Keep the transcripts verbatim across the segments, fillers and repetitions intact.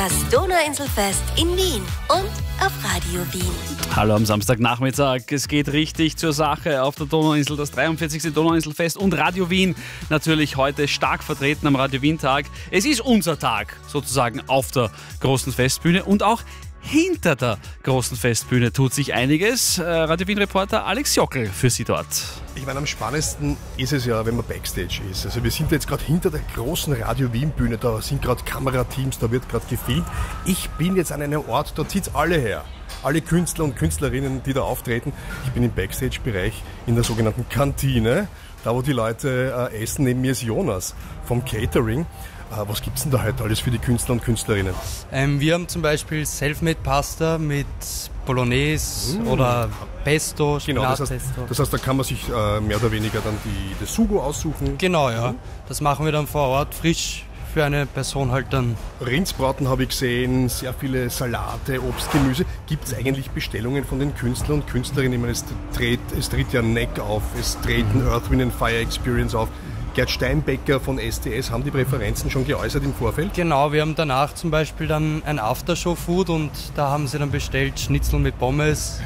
Das Donauinselfest in Wien und auf Radio Wien. Hallo am Samstagnachmittag. Es geht richtig zur Sache auf der Donauinsel. Das dreiundvierzigste Donauinselfest und Radio Wien natürlich heute stark vertreten am Radio Wien-Tag. Es ist unser Tag sozusagen auf der großen Festbühne und auch hinter der großen Festbühne tut sich einiges. Radio Wien-Reporter Alex Jockel für Sie dort. Ich meine, am spannendsten ist es ja, wenn man Backstage ist. Also wir sind jetzt gerade hinter der großen Radio Wien-Bühne, da sind gerade Kamerateams, da wird gerade gefilmt. Ich bin jetzt an einem Ort, da zieht alle her. Alle Künstler und Künstlerinnen, die da auftreten. Ich bin im Backstage-Bereich in der sogenannten Kantine, da wo die Leute äh, essen. Neben mir ist Jonas vom Catering. Was gibt es denn da heute alles für die Künstler und Künstlerinnen? Ähm, wir haben zum Beispiel Selfmade Pasta mit Bolognese mm. oder Pesto, Genau, das heißt, das heißt, da kann man sich äh, mehr oder weniger dann die, das Sugo aussuchen. Genau, ja. Mhm. Das machen wir dann vor Ort frisch für eine Person halt dann. Rindsbraten habe ich gesehen, sehr viele Salate, Obst, Gemüse. Gibt es eigentlich Bestellungen von den Künstlern und Künstlerinnen? Ich meine, es tritt, es tritt ja Neck auf, es treten mhm. Earth, Wind and Fire Experience auf. Gerd Steinbecker von S T S, haben die Präferenzen schon geäußert im Vorfeld? Genau, wir haben danach zum Beispiel dann ein Aftershow-Food und da haben sie dann bestellt Schnitzel mit Pommes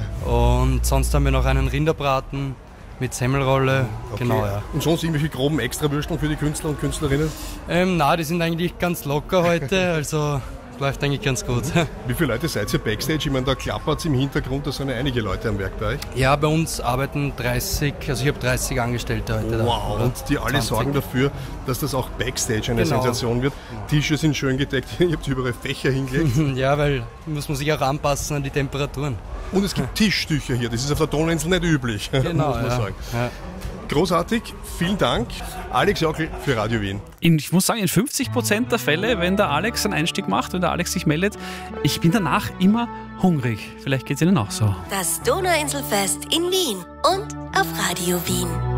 und sonst haben wir noch einen Rinderbraten mit Semmelrolle. Okay. Genau, ja. Und sonst irgendwelche groben Extrawürsteln für die Künstler und Künstlerinnen? Ähm, na, die sind eigentlich ganz locker heute, also läuft eigentlich ganz gut. Wie viele Leute seid ihr Backstage? Ich meine, da klappert es im Hintergrund, da sind ja einige Leute am Werk bei euch. Ja, bei uns arbeiten dreißig, also ich habe dreißig Angestellte heute da. Wow, und die alle zwanzig sorgen dafür, dass das auch Backstage eine genau. Sensation wird. Tische sind schön gedeckt, ihr habt überall Fächer hingelegt. Ja, weil muss man sich auch anpassen an die Temperaturen. Und es gibt Tischtücher hier, das ist auf der Donauinsel nicht üblich, genau, muss man ja. sagen. Ja. Großartig, vielen Dank. Alex Jockel für Radio Wien. In, ich muss sagen, in fünfzig Prozent der Fälle, wenn der Alex einen Einstieg macht, wenn der Alex sich meldet, ich bin danach immer hungrig. Vielleicht geht es Ihnen auch so. Das Donauinselfest in Wien und auf Radio Wien.